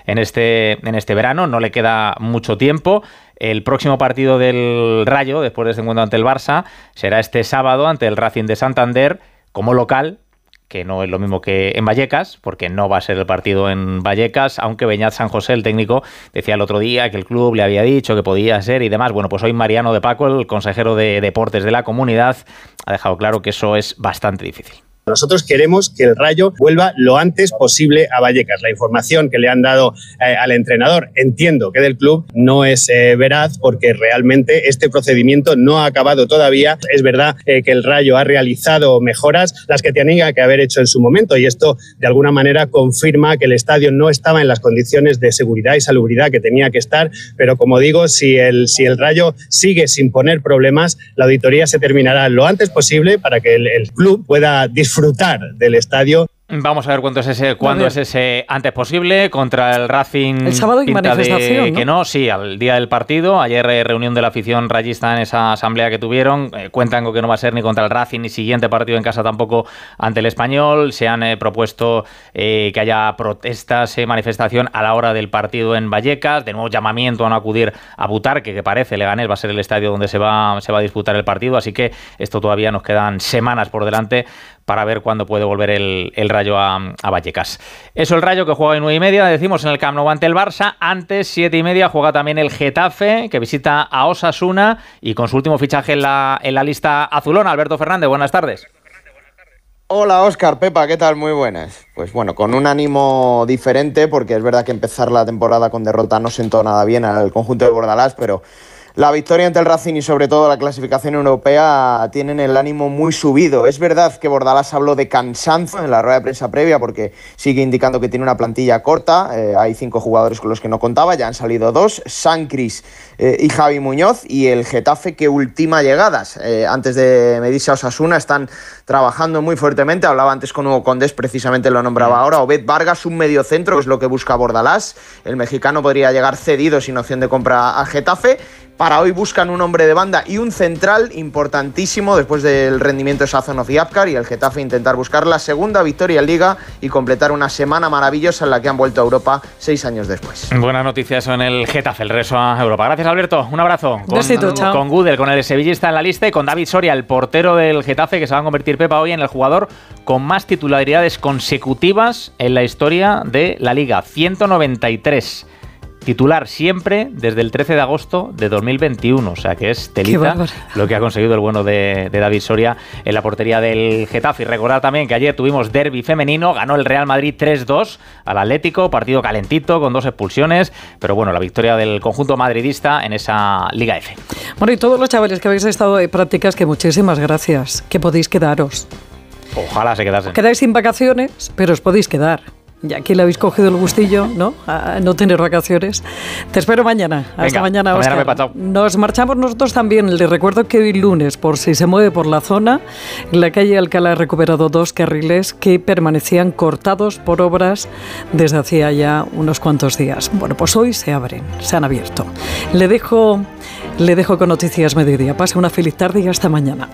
en este verano. No le queda mucho tiempo. El próximo partido del Rayo, después de este encuentro ante el Barça, será este sábado ante el Racing de Santander como local, que no es lo mismo que en Vallecas, porque no va a ser el partido en Vallecas, aunque Beñat San José, el técnico, decía el otro día que el club le había dicho que podía ser y demás. Bueno, pues hoy Mariano de Paco, el consejero de Deportes de la comunidad, ha dejado claro que eso es bastante difícil. Nosotros queremos que el Rayo vuelva lo antes posible a Vallecas. La información que le han dado al entrenador, entiendo que del club, no es veraz, porque realmente este procedimiento no ha acabado todavía. Es verdad que el Rayo ha realizado mejoras, las que tenía que haber hecho en su momento, y esto de alguna manera confirma que el estadio no estaba en las condiciones de seguridad y salubridad que tenía que estar, pero como digo, si el Rayo sigue sin poner problemas, la auditoría se terminará lo antes posible para que el club pueda disfrutar del estadio. Vamos a ver cuándo es ese antes posible. Contra el Racing, el sábado hay manifestación, ¿no? Que no, sí, al día del partido. Ayer reunión de la afición rayista en esa asamblea que tuvieron. Cuentan con que no va a ser ni contra el Racing ni siguiente partido en casa tampoco ante el Español. Se han propuesto que haya protestas, manifestación a la hora del partido en Vallecas. De nuevo llamamiento a no acudir a Butarque, que parece Leganés va a ser el estadio donde se va a disputar el partido. Así que esto todavía nos quedan semanas por delante para ver cuándo puede volver el Rayo a Vallecas. Eso, el Rayo, que juega a 9:30, decimos, en el Camp Nou ante el Barça. Antes, 7:30, juega también el Getafe, que visita a Osasuna y con su último fichaje en la lista azulona. Alberto Fernández, buenas tardes. Hola Óscar, Pepa, ¿qué tal? Muy buenas. Pues bueno, con un ánimo diferente, porque es verdad que empezar la temporada con derrota no sentó nada bien al conjunto de Bordalás, pero la victoria ante el Racing y sobre todo la clasificación europea tienen el ánimo muy subido. Es verdad que Bordalás habló de cansancio en la rueda de prensa previa, porque sigue indicando que tiene una plantilla corta. Hay 5 jugadores con los que no contaba, ya han salido 2, Sancris y Javi Muñoz, y el Getafe que ultima llegadas. Antes de medirse a Osasuna están trabajando muy fuertemente. Hablaba antes con Hugo Condés, precisamente lo nombraba ahora. Obed Vargas, un mediocentro, que es lo que busca Bordalás. El mexicano podría llegar cedido sin opción de compra a Getafe. Para hoy buscan un hombre de banda y un central importantísimo después del rendimiento de Sazonov y Apcar, y el Getafe intentar buscar la segunda victoria en Liga y completar una semana maravillosa en la que han vuelto a Europa 6 años después. Buena noticia eso en el Getafe, el regreso a Europa. Gracias, Alberto. Un abrazo. Con Gudel, con el sevillista en la lista, y con David Soria, el portero del Getafe, que se va a convertir, Pepa, hoy en el jugador con más titularidades consecutivas en la historia de la Liga. 193. Titular siempre desde el 13 de agosto de 2021, o sea que es telita lo que ha conseguido el bueno de David Soria en la portería del Getafe. Y recordar también que ayer tuvimos derbi femenino, ganó el Real Madrid 3-2 al Atlético, partido calentito con 2 expulsiones, pero bueno, la victoria del conjunto madridista en esa Liga F. Bueno, y todos los chavales que habéis estado en prácticas, que muchísimas gracias, que podéis quedaros. Ojalá se quedasen. Quedáis sin vacaciones, pero os podéis quedar. Ya que le habéis cogido el gustillo, ¿no? A no tener vacaciones. Te espero mañana. Hasta mañana, Óscar. Nos marchamos nosotros también. Les recuerdo que hoy lunes, por si se mueve por la zona, en la calle Alcalá ha recuperado 2 carriles que permanecían cortados por obras desde hacía ya unos cuantos días. Bueno, pues hoy se abren, se han abierto. Le dejo con Noticias Mediodía. Pase una feliz tarde y hasta mañana.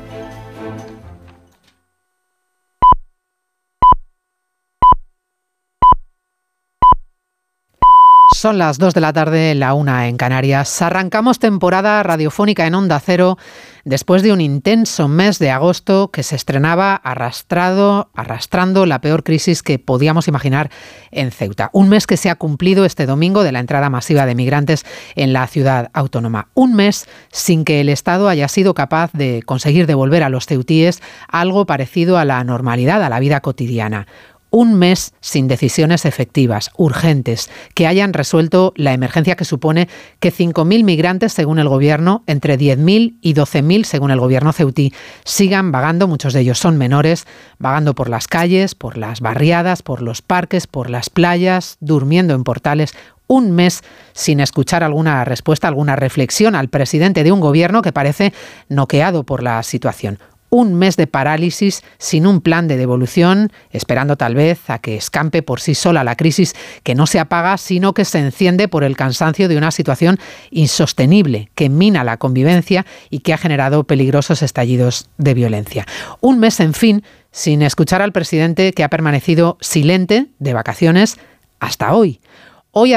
Son las 2 de la tarde, la 1 en Canarias. Arrancamos temporada radiofónica en Onda Cero después de un intenso mes de agosto que se estrenaba arrastrando la peor crisis que podíamos imaginar en Ceuta. Un mes que se ha cumplido este domingo de la entrada masiva de migrantes en la ciudad autónoma. Un mes sin que el Estado haya sido capaz de conseguir devolver a los ceutíes algo parecido a la normalidad, a la vida cotidiana. Un mes sin decisiones efectivas, urgentes, que hayan resuelto la emergencia que supone que 5.000 migrantes, según el Gobierno, entre 10.000 y 12.000, según el Gobierno ceutí, sigan vagando, muchos de ellos son menores, vagando por las calles, por las barriadas, por los parques, por las playas, durmiendo en portales. Un mes sin escuchar alguna respuesta, alguna reflexión al presidente de un Gobierno que parece noqueado por la situación. Un mes de parálisis sin un plan de devolución, esperando tal vez a que escampe por sí sola la crisis que no se apaga, sino que se enciende por el cansancio de una situación insostenible que mina la convivencia y que ha generado peligrosos estallidos de violencia. Un mes, en fin, sin escuchar al presidente, que ha permanecido silente de vacaciones hasta hoy.